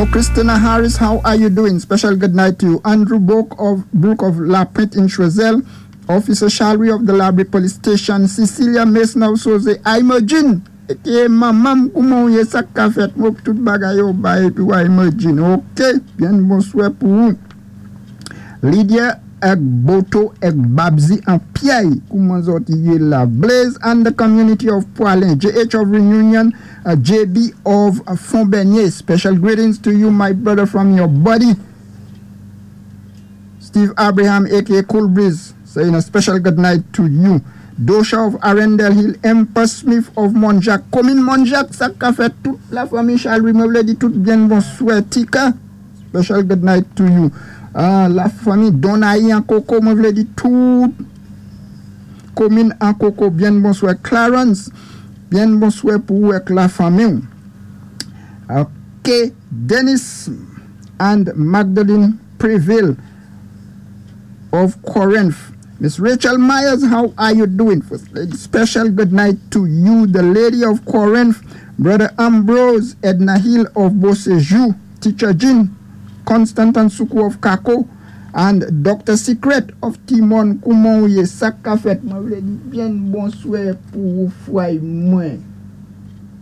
Hello, Christina Harris. How are you doing? Special good night to you. Andrew Brook of La Pointe in Choiseul. Officer Shalry of the Library Police Station. Cecilia Mason of Soze. Imagine. Eke maman comment y sa ka fait mok tout bagay yo baye puis wa imagine. OK. Bien bonsoir pour vous. Lydia Boto et Babzi en Piaille. Comment zoti la Blaze and the community of Poilin. JH of Reunion. JB of Fontbernier. Special greetings to you, my brother, from your body. Steve Abraham, aka Cool Breeze, saying a special good night to you. Dosha of Arendelle Hill, Emper Smith of Monjac. Commune Monjac, ça qu'a fait toute la famille Charles, me dit tout bien bonsoir, Tika. Special good night to you. La famille Donaï en Coco, me dit tout. Commune en Coco, bien bonsoir, Clarence. Bien bonsoir pour vous avec la famille. OK, Dennis and Magdalene Prevail of Corinth. Miss Rachel Myers, how are you doing? First lady, special good night to you, the lady of Corinth, Brother Ambrose, Edna Hill of Beausejour, Teacher Jean, Constantin Suku of Kako, and Dr. Secret of Timon Koumouye Sakafet. Bien bonsoir pour vous, moi.